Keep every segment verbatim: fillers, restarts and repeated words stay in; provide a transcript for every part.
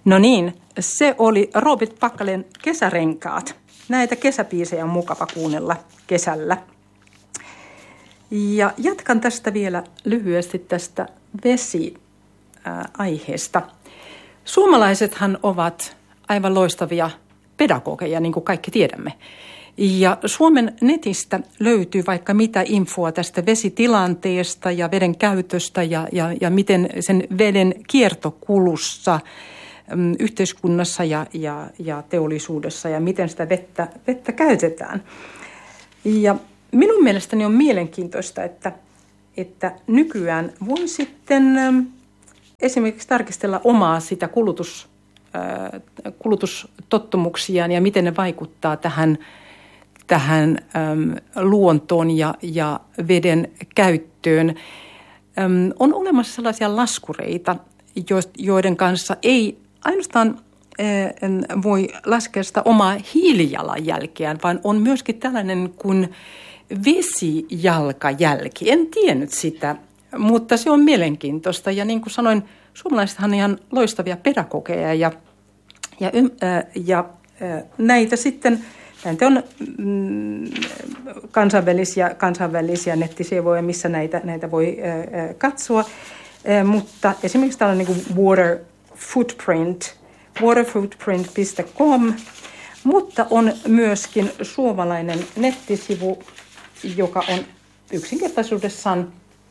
No niin, se oli Robert Packalen Kesärenkaat. Näitä kesäbiisejä on mukava kuunnella kesällä. Ja jatkan tästä vielä lyhyesti tästä vesiaiheesta. Suomalaisethan ovat aivan loistavia pedagogeja, niin kuin kaikki tiedämme. Ja Suomen netistä löytyy vaikka mitä infoa tästä vesitilanteesta ja veden käytöstä ja, ja, ja miten sen veden kiertokulussa mm, yhteiskunnassa ja, ja, ja teollisuudessa ja miten sitä vettä, vettä käytetään. Ja minun mielestäni on mielenkiintoista, että, että nykyään voi sitten äm, esimerkiksi tarkistella omaa sitä kulutus, äh, kulutustottumuksiaan ja miten ne vaikuttaa tähän tähän äm, luontoon ja, ja veden käyttöön. Äm, on olemassa sellaisia laskureita, jo, joiden kanssa ei ainoastaan ä, voi laskea sitä omaa hiilijalanjälkeään, vaan on myöskin tällainen kuin vesijalkajälki. En tiennyt sitä, mutta se on mielenkiintoista. Ja niin kuin sanoin, suomalaisethan on ihan loistavia pedagogeja ja, ja, ä, ja ä, näitä sitten... Näitä on mm, kansainvälisiä, kansainvälisiä nettisivuja, missä näitä, näitä voi äh, katsoa. Äh, mutta esimerkiksi tällainen niin kuin Water Footprint, waterfootprint piste com, mutta on myöskin suomalainen nettisivu, joka on yksinkertaisuudessaan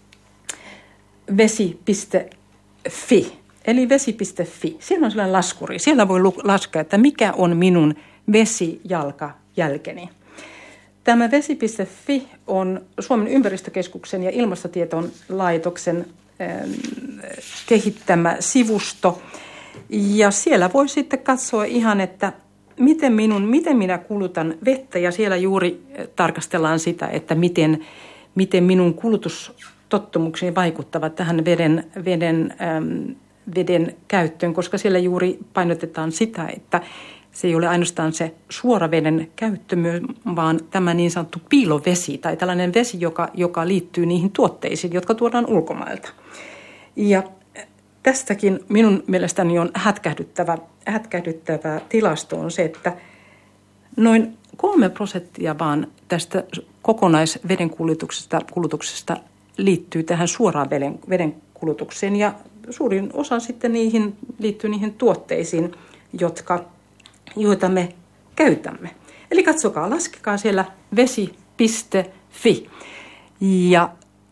vesi piste fi, eli vesi piste fi. Siellä on sellainen laskuri. Siellä voi laskea, että mikä on minun vesijalkajälkeni. Tämä vesi piste fi on Suomen ympäristökeskuksen ja ilmastotieton laitoksen kehittämä sivusto. Ja siellä voi sitten katsoa ihan, että miten, minun, miten minä kulutan vettä. Ja siellä juuri tarkastellaan sitä, että miten, miten minun kulutustottumukseni vaikuttavat tähän veden, veden, ähm, veden käyttöön. Koska siellä juuri painotetaan sitä, että se ei ole ainoastaan se suora veden käyttö, vaan tämä niin sanottu piilovesi tai tällainen vesi, joka, joka liittyy niihin tuotteisiin, jotka tuodaan ulkomailta. Ja tästäkin minun mielestäni on hätkähdyttävä, hätkähdyttävä tilasto on se, että noin kolme prosenttia vaan tästä kokonaisveden kulutuksesta, kulutuksesta liittyy tähän suoraan veden, veden kulutukseen ja suurin osa sitten niihin, liittyy niihin tuotteisiin, jotka joita me käytämme. Eli katsokaa, laskekaa siellä vesi piste fi. Ja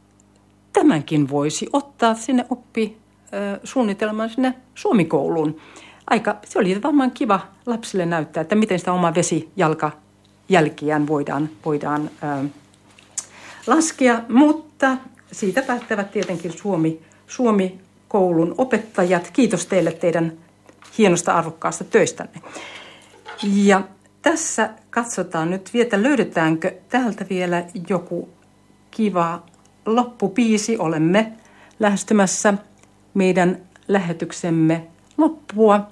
tämänkin voisi ottaa sinne oppisuunnitelmaan sinne Suomikouluun. Aika, se oli varmaan kiva lapsille näyttää, että miten sitä omaa vesijalkajälkiään voidaan, voidaan ää, laskea. Mutta siitä päättävät tietenkin Suomi, Suomikoulun opettajat. Kiitos teille teidän hienosta arvokkaasta töistänne. Ja tässä katsotaan nyt vielä, löydetäänkö täältä vielä joku kiva loppubiisi. Olemme lähestymässä meidän lähetyksemme loppua.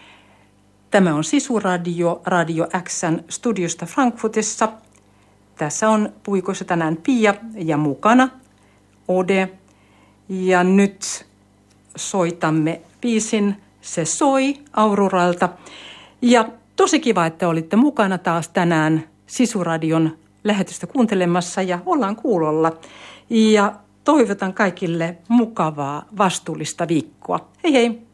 Tämä on Sisuradio, Radio X:n studiosta Frankfurtissa. Tässä on puikoissa tänään Pia ja mukana Ode. Ja nyt soitamme biisin Se soi Auroralta. Ja tosi kiva, että olitte mukana taas tänään Sisuradion lähetystä kuuntelemassa ja ollaan kuulolla. Ja toivotan kaikille mukavaa vastuullista viikkoa. Hei hei!